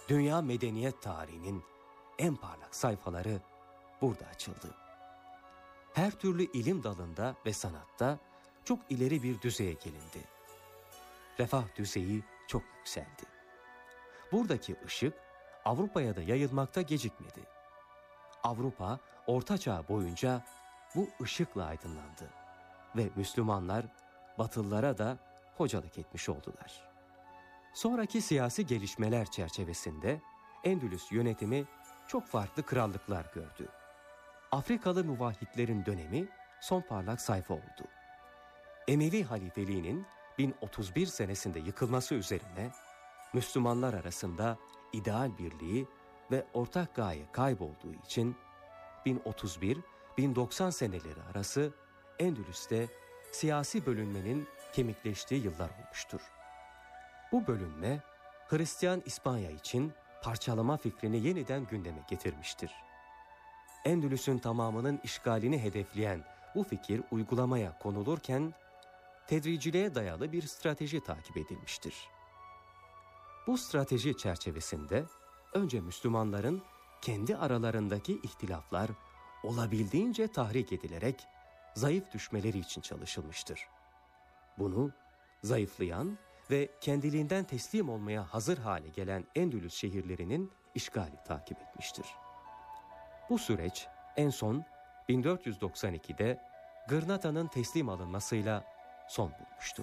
dünya medeniyet tarihinin en parlak sayfaları burada açıldı. Her türlü ilim dalında ve sanatta çok ileri bir düzeye gelindi. Refah düzeyi çok yükseldi. Buradaki ışık Avrupa'ya da yayılmakta gecikmedi. Avrupa Orta Çağ boyunca bu ışıkla aydınlandı ve Müslümanlar Batılılara da hocalık etmiş oldular. Sonraki siyasi gelişmeler çerçevesinde Endülüs yönetimi çok farklı krallıklar gördü. Afrikalı muvahhidlerin dönemi son parlak sayfa oldu. Emevi halifeliğinin 1031 senesinde yıkılması üzerine Müslümanlar arasında ideal birliği ve ortak gaye kaybolduğu için 1031-1090 seneleri arası Endülüs'te siyasi bölünmenin kemikleştiği yıllar olmuştur. Bu bölünme Hristiyan İspanya için parçalama fikrini yeniden gündeme getirmiştir. Endülüs'ün tamamının işgalini hedefleyen bu fikir uygulamaya konulurken tedriciliğe dayalı bir strateji takip edilmiştir. Bu strateji çerçevesinde önce Müslümanların kendi aralarındaki ihtilaflar olabildiğince tahrik edilerek zayıf düşmeleri için çalışılmıştır. Bunu zayıflayan ve kendiliğinden teslim olmaya hazır hale gelen Endülüs şehirlerinin işgali takip etmiştir. Bu süreç en son 1492'de Gırnata'nın teslim alınmasıyla son bulmuştur.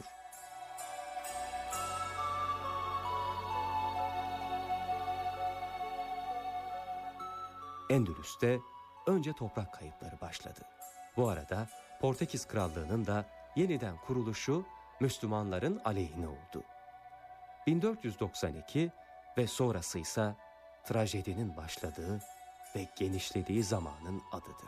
Endülüs'te önce toprak kayıpları başladı. Bu arada Portekiz Krallığı'nın da yeniden kuruluşu Müslümanların aleyhine oldu. 1492 ve sonrası ise trajedinin başladığı ve genişlediği zamanın adıdır.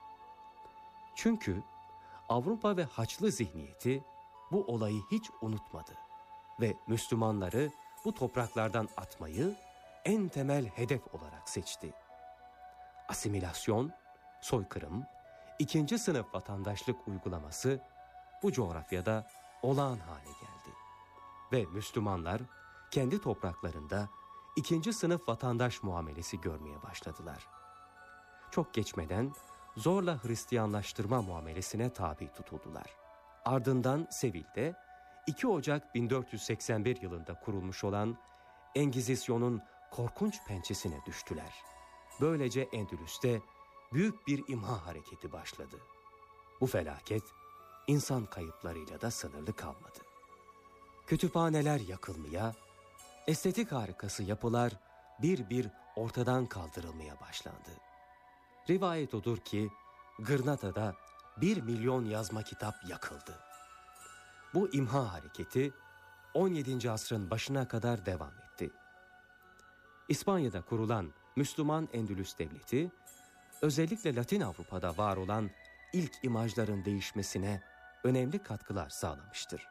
Çünkü Avrupa ve Haçlı zihniyeti bu olayı hiç unutmadı ve Müslümanları bu topraklardan atmayı en temel hedef olarak seçti. Asimilasyon, soykırım, ikinci sınıf vatandaşlık uygulaması bu coğrafyada olağan hale geldi. Ve Müslümanlar kendi topraklarında ikinci sınıf vatandaş muamelesi görmeye başladılar. Çok geçmeden zorla Hristiyanlaştırma muamelesine tabi tutuldular. Ardından Sevil'de 2 Ocak 1481 yılında kurulmuş olan Engizisyon'un korkunç pençesine düştüler. Böylece Endülüs'te büyük bir imha hareketi başladı. Bu felaket insan kayıplarıyla da sınırlı kalmadı. Kütüphaneler yakılmaya, estetik harikası yapılar bir bir ortadan kaldırılmaya başlandı. Rivayet odur ki Gırnata'da 1 milyon yazma kitap yakıldı. Bu imha hareketi 17. asrın başına kadar devam etti. İspanya'da kurulan Müslüman Endülüs Devleti, özellikle Latin Avrupa'da var olan ilk imajların değişmesine önemli katkılar sağlamıştır.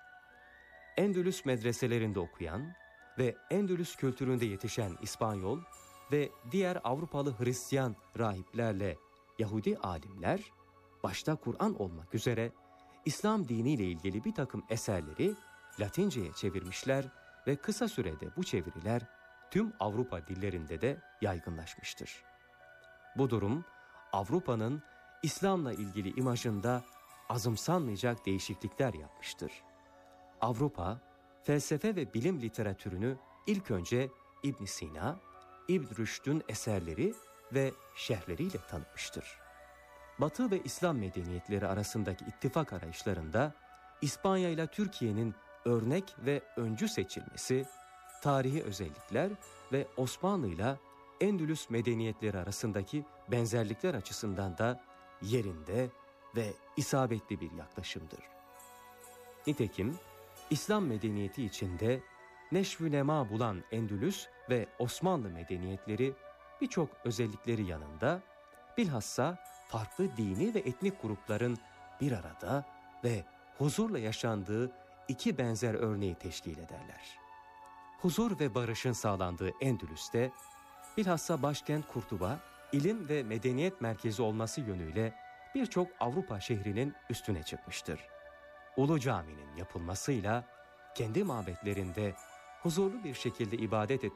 Endülüs medreselerinde okuyan ve Endülüs kültüründe yetişen İspanyol ve diğer Avrupalı Hristiyan rahiplerle Yahudi alimler, başta Kur'an olmak üzere İslam diniyle ilgili bir takım eserleri Latince'ye çevirmişler ve kısa sürede bu çeviriler tüm Avrupa dillerinde de yaygınlaşmıştır. Bu durum Avrupa'nın İslam'la ilgili imajında azımsanmayacak değişiklikler yapmıştır. Avrupa, felsefe ve bilim literatürünü ilk önce İbn Sina, İbn Rüşd'ün eserleri ve şerhleriyle tanımıştır. Batı ve İslam medeniyetleri arasındaki ittifak arayışlarında İspanya ile Türkiye'nin örnek ve öncü seçilmesi, tarihi özellikler ve Osmanlı ile Endülüs medeniyetleri arasındaki benzerlikler açısından da yerinde ve isabetli bir yaklaşımdır. Nitekim İslam medeniyeti içinde neşv-ü nema bulan Endülüs ve Osmanlı medeniyetleri birçok özellikleri yanında bilhassa farklı dini ve etnik grupların bir arada ve huzurla yaşandığı iki benzer örneği teşkil ederler. Huzur ve barışın sağlandığı Endülüs'te bilhassa başkent Kurtuba, ilim ve medeniyet merkezi olması yönüyle birçok Avrupa şehrinin üstüne çıkmıştır. Ulu Cami'nin yapılmasıyla kendi mabetlerinde huzurlu bir şekilde ibadet